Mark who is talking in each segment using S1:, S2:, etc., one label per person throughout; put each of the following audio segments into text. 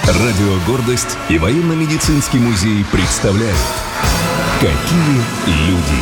S1: Радио «Гордость» и военно-медицинский музей представляют «Какие люди».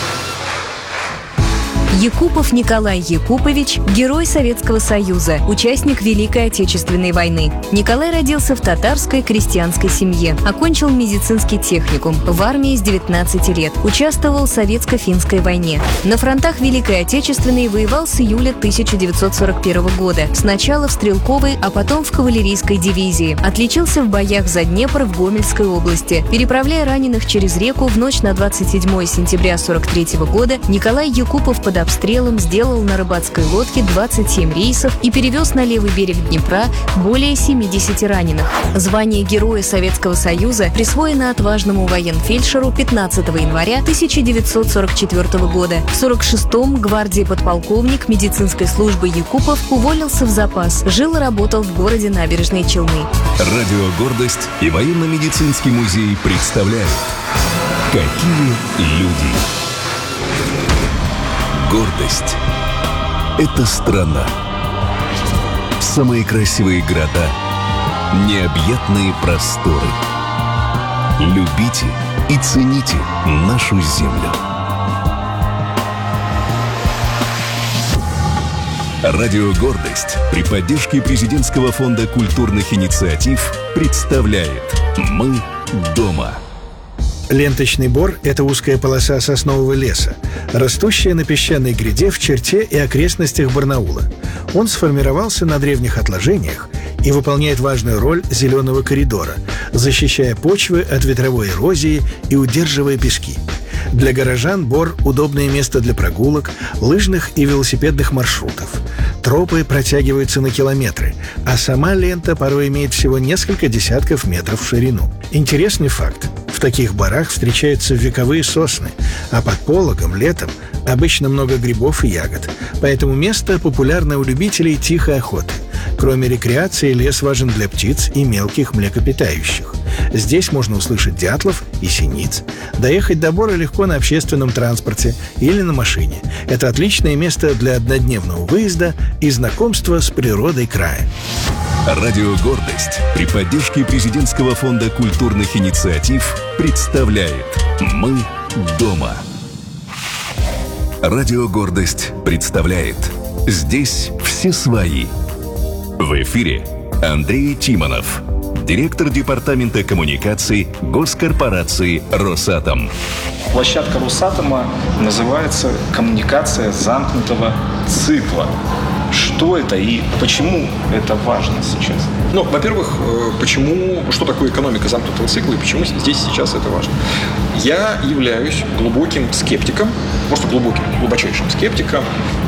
S2: Якупов Николай Якупович – герой Советского Союза, участник Великой Отечественной войны. Николай родился в татарской крестьянской семье. Окончил медицинский техникум. В армии с 19 лет. Участвовал в Советско-финской войне. На фронтах Великой Отечественной воевал с июля 1941 года. Сначала в стрелковой, а потом в кавалерийской дивизии. Отличился в боях за Днепр в Гомельской области. Переправляя раненых через реку в ночь на 27 сентября 1943 года, Николай Якупов под обстрелом сделал на рыбацкой лодке 27 рейсов и перевез на левый берег Днепра более 70 раненых. Звание Героя Советского Союза присвоено отважному военфельдшеру 15 января 1944 года. В 1946-м гвардии подполковник медицинской службы Якупов уволился в запас. Жил и работал в городе Набережные Челны.
S1: Радио «Гордость» и военно-медицинский музей представляют «Какие люди». Гордость – это страна. Самые красивые города, необъятные просторы. Любите и цените нашу землю. Радио «Гордость» при поддержке Президентского фонда культурных инициатив представляет «Мы дома».
S3: Ленточный бор – это узкая полоса соснового леса, растущая на песчаной гряде в Черте и окрестностях Барнаула. Он сформировался на древних отложениях и выполняет важную роль зеленого коридора, защищая почвы от ветровой эрозии и удерживая пески. Для горожан бор – удобное место для прогулок, лыжных и велосипедных маршрутов. Тропы протягиваются на километры, а сама лента порой имеет всего несколько десятков метров в ширину. Интересный факт. В таких борах встречаются вековые сосны, а под пологом летом обычно много грибов и ягод. Поэтому место популярно у любителей тихой охоты. Кроме рекреации, лес важен для птиц и мелких млекопитающих. Здесь можно услышать дятлов и синиц. Доехать до бора легко на общественном транспорте или на машине. Это отличное место для однодневного выезда и знакомства с природой края.
S1: Радио «Гордость» при поддержке Президентского фонда культурных инициатив представляет «Мы дома». Радио «Гордость» представляет «Здесь все свои». В эфире Андрей Тимонов, директор департамента коммуникаций госкорпорации «Росатом».
S4: Площадка «Росатома» называется «Коммуникация замкнутого цикла». Что это и почему это важно сейчас?
S5: Во-первых, что такое экономика замкнутого цикла и почему здесь сейчас это важно? Я являюсь глубоким скептиком, глубочайшим скептиком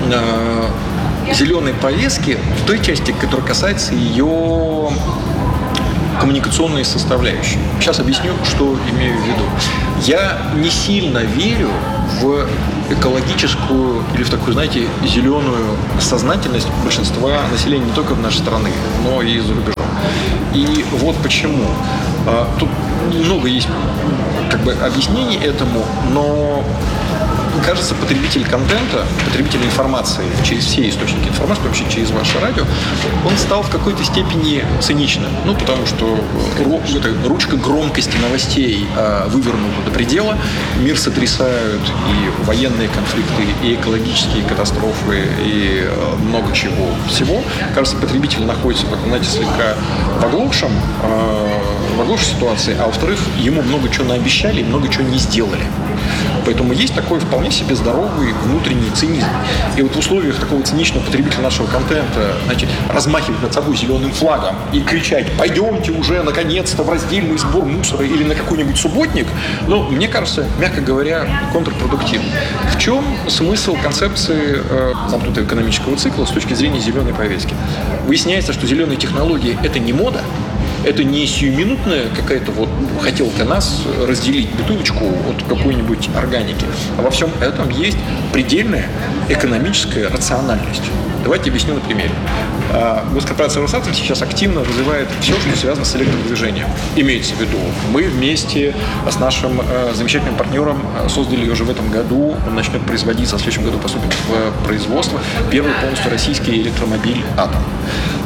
S5: зеленой повестки в той части, которая касается ее коммуникационной составляющей. Сейчас объясню, что имею в виду. Я не сильно верю в экологическую или в такую, зеленую сознательность большинства населения не только в нашей стране, но и за рубежом. И вот почему. Тут много есть объяснений этому, но кажется, потребитель контента, потребитель информации через все источники информации, вообще через ваше радио, он стал в какой-то степени циничным. Потому что ручка громкости новостей вывернута до предела, мир сотрясают и военные конфликты, и экологические катастрофы, и много чего всего. Кажется, потребитель находится, слегка в оглохшей ситуации, а во-вторых, ему много чего наобещали и много чего не сделали. Поэтому есть такой вполне себе здоровый внутренний цинизм. И вот в условиях такого циничного потребителя нашего контента, размахивать над собой зеленым флагом и кричать: пойдемте уже, наконец-то, в раздельный сбор мусора или на какой-нибудь субботник, мне кажется, мягко говоря, контрпродуктивно. В чем смысл концепции замкнутого экономического цикла с точки зрения зеленой повестки? Выясняется, что зеленые технологии – это не мода, это не сиюминутная какая-то хотелка нас разделить бутылочку от какой-нибудь органики. А во всем этом есть предельная экономическая рациональность. Давайте объясню на примере. Госкорпорация «Росатом» сейчас активно развивает все, что связано с электродвижением. Имеется в виду, мы вместе с нашим замечательным партнером создали уже в этом году, он начнет производиться, а в следующем году поступит в производство, первый полностью российский электромобиль «Атом».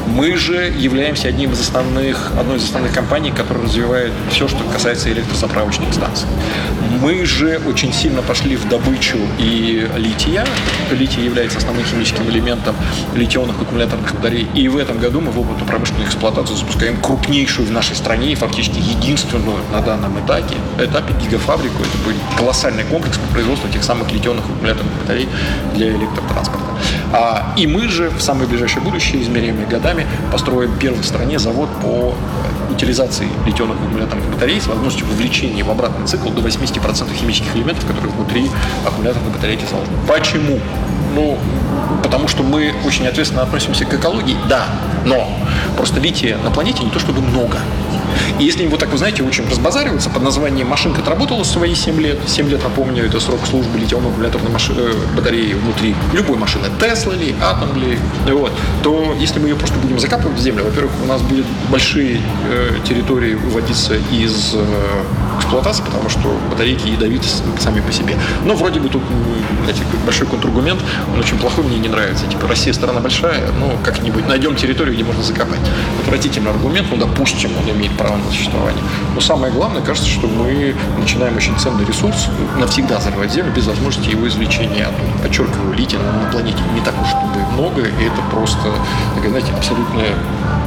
S5: Мы же являемся одной из основных компаний, которая развивает все, что касается электрозаправочных станций. Мы же очень сильно пошли в добычу и лития. Литий является основным химическим элементом литионных аккумуляторных батарей. И в этом году мы в опытно-промышленную эксплуатацию запускаем крупнейшую в нашей стране и фактически единственную на данном этапе гигафабрику. Это будет колоссальный комплекс по производству тех самых литионных аккумуляторных батарей для электротранспорта. И мы же в самое ближайшее будущее, измеримые годами, построим первый в стране завод по утилизации литионных аккумуляторных батарей с возможностью вовлечения в обратный цикл до 80% химических элементов, которые внутри аккумуляторной батарейки заложены. Почему? Потому что мы очень ответственно относимся к экологии, да, но просто лития на планете не то чтобы много. И если вот так, вы знаете, очень разбазариваться под названием «машинка отработала свои 7 лет», 7 лет, напомню, это срок службы литионной аккумуляторной батареи внутри любой машины, Тесла ли, Атом ли, то если мы ее просто будем закапывать в землю, во-первых, у нас будут большие территории выводиться из эксплуатации, потому что батарейки ядовиты сами по себе. Но вроде бы тут, знаете, большой контраргумент, он очень плохой, мне не нравится. Типа, Россия страна большая, как-нибудь найдем территорию, где можно закопать. Отвратительный аргумент, допустим, он имеет право на существование. Но самое главное, кажется, что мы начинаем очень ценный ресурс навсегда заливать землю без возможности его извлечения. Подчеркиваю, лития на планете не так уж чтобы много, и это просто, такая, знаете, абсолютная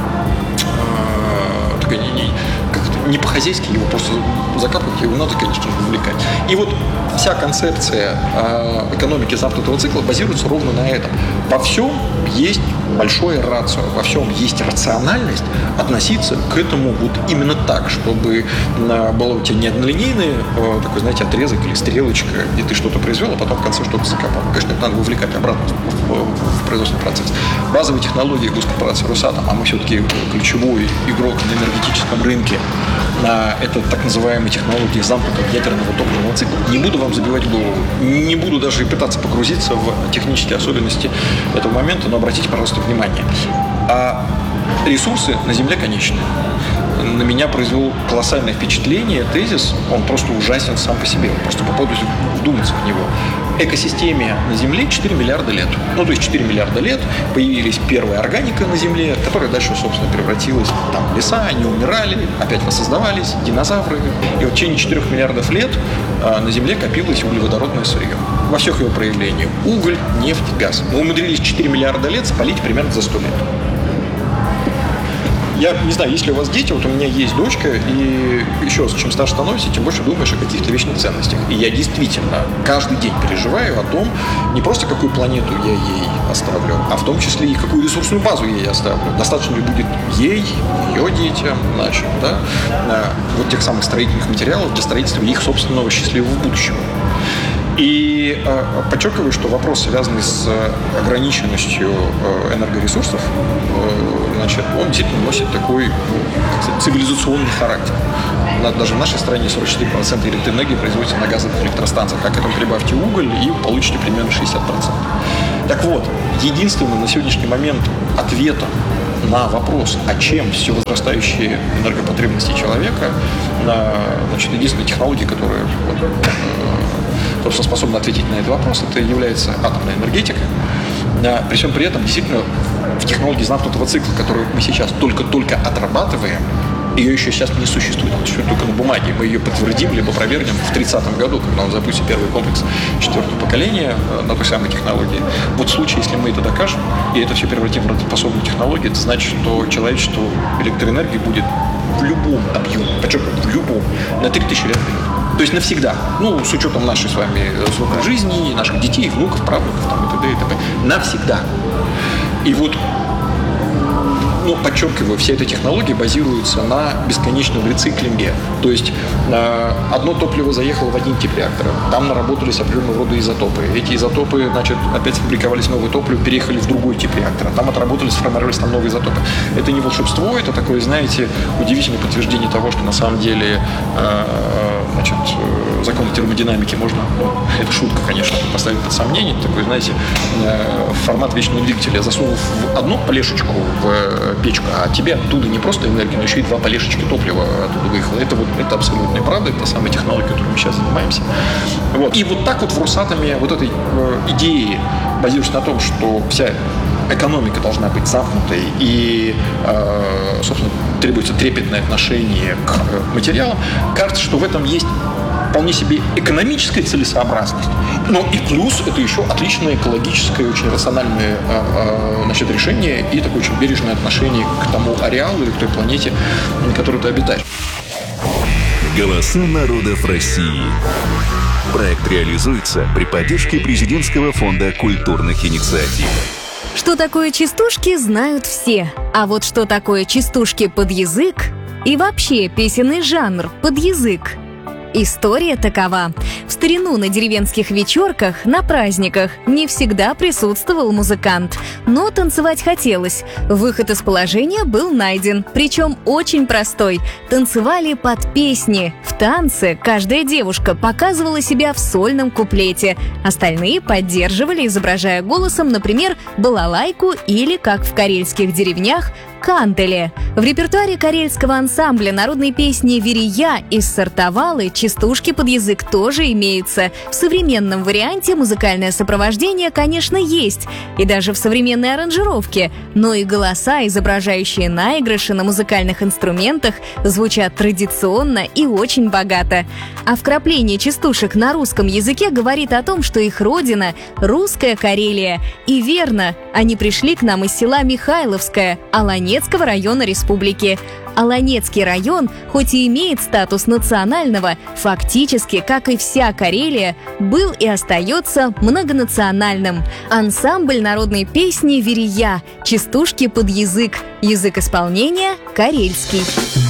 S5: не по-хозяйски его просто закапывать, его надо, конечно же, увлекать. И вот вся концепция экономики замкнутого цикла базируется ровно на этом. Во всем есть большое рацио, во всем есть рациональность относиться к этому вот именно так, чтобы было у тебя не однолинейный такой, знаете, отрезок или стрелочка, где ты что-то произвел, а потом в конце что-то закопал. Конечно, это надо вовлекать обратно в производственный процесс. Базовые технологии госкорпорации «Росатом», а мы все-таки ключевой игрок на энергетическом рынке, это так называемые технологии замкнутого ядерного топливного цикла. Не буду вам забивать голову, не буду даже пытаться погрузиться в технические особенности этого момента, но обратите, пожалуйста, внимание. Ресурсы на Земле конечны. На меня произвел колоссальное впечатление тезис, он просто ужасен сам по себе, просто попробуйте вдуматься в него. Экосистеме на Земле 4 миллиарда лет. То есть 4 миллиарда лет появились первая органика на Земле, которая дальше, собственно, превратилась в леса, они умирали, опять воссоздавались, динозавры. И вот в течение 4 миллиардов лет на Земле копилось углеводородное сырье. Во всех его проявлениях. Уголь, нефть, газ. Мы умудрились 4 миллиарда лет спалить примерно за 100 лет. Я не знаю, есть ли у вас дети, вот у меня есть дочка, и еще раз, чем старше становишься, тем больше думаешь о каких-то вечных ценностях. И я действительно каждый день переживаю о том, не просто какую планету я ей оставлю, а в том числе и какую ресурсную базу я ей оставлю. Достаточно ли будет ей, ее детям, нашим, вот тех самых строительных материалов для строительства их собственного счастливого будущего. И подчеркиваю, что вопрос, связанный с ограниченностью энергоресурсов, он действительно носит такой цивилизационный характер. Даже в нашей стране 44% электроэнергии производится на газовых электростанциях, а к этому прибавьте уголь и получите примерно 60%. Так вот, единственным на сегодняшний момент ответом на вопрос, чем все возрастающие энергопотребности человека, единственная технология, которая собственно, способна ответить на этот вопрос, это является атомная энергетика. При всем при этом, действительно, в технологии замкнутого цикла, которую мы сейчас только-только отрабатываем, ее еще сейчас не существует, она существует только на бумаге. Мы ее подтвердим, либо провернем в 30-м году, когда он запустит первый комплекс 4-го поколения на той самой технологии. Вот в случае, если мы это докажем, и это все превратим в работоспособную технологию, это значит, что человечеству электроэнергии будет в любом объеме, подчеркиваю, в любом, на 3000 лет вперед. То есть навсегда. С учетом нашей с вами срока жизни, наших детей, внуков, правнуков, и т.д. и т.п. Навсегда. И вот, подчеркиваю, вся эта технология базируется на бесконечном рециклинге. То есть одно топливо заехало в один тип реактора, там наработались определенного рода изотопы. Эти изотопы, опять сфабриковались новые топлива, переехали в другой тип реактора, там отработались, сформировались там новые изотопы. Это не волшебство, это такое, знаете, удивительное подтверждение того, что на самом деле законы термодинамики можно, это шутка, конечно, поставить под сомнение, такой, знаете, формат вечного двигателя. Я засунул в одну полешечку в печку, а тебе оттуда не просто энергия, но еще и 2 полешечки топлива оттуда выехало. Это абсолютная правда, это та самая технология, которой мы сейчас занимаемся. И вот так вот в Росатоме вот этой идеи, базируясь на том, что вся экономика должна быть замкнутой и, собственно, требуется трепетное отношение к материалам, кажется, что в этом есть вполне себе экономическая целесообразность, но и плюс это еще отличное экологическое, очень рациональное решение и такое очень бережное отношение к тому ареалу или к той планете, на которой ты обитаешь.
S1: Голоса народов России. Проект реализуется при поддержке Президентского фонда культурных инициатив.
S2: Что такое частушки, знают все. А вот что такое частушки под язык и вообще песенный жанр под язык? История такова. В старину на деревенских вечерках, на праздниках не всегда присутствовал музыкант, но танцевать хотелось. Выход из положения был найден, причем очень простой. Танцевали под песни. В танце каждая девушка показывала себя в сольном куплете. Остальные поддерживали, изображая голосом, например, балалайку или, как в карельских деревнях, кантеле. В репертуаре карельского ансамбля народной песни «Верия» из Сартовалы частушки под язык тоже имеются. В современном варианте музыкальное сопровождение, конечно, есть, и даже в современной аранжировке, но и голоса, изображающие наигрыши на музыкальных инструментах, звучат традиционно и очень богато. А вкрапление частушек на русском языке говорит о том, что их родина — русская Карелия. И верно, они пришли к нам из села Михайловское, Аланецкого района республики. Аланецкий район, хоть и имеет статус национального, фактически, как и вся Карелия, был и остается многонациональным. Ансамбль народной песни «Верия», частушки под язык, язык исполнения – карельский.